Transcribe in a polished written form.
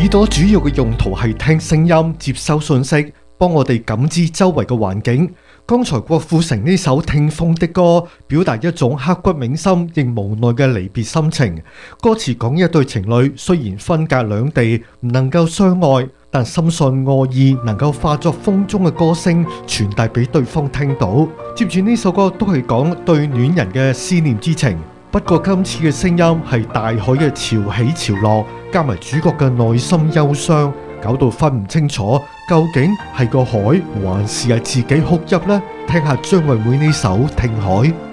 朵主要嘅用途係聽聲音、接收信息，幫我哋感知周圍嘅環境。剛才郭富城呢首《聽風的歌》表達一種刻骨銘心亦無奈嘅離別心情。歌詞講一對情侶雖然分隔兩地，唔能夠相愛，但深信愛意能夠化作風中嘅歌聲，傳遞俾對方聽到。接住呢首歌都係講對戀人嘅思念之情，不過今次嘅聲音係大海嘅潮起潮落，加埋主角嘅內心憂傷，搞到分唔清楚究竟係個海還是係自己哭泣呢？聽下張惠妹呢首《聽海》。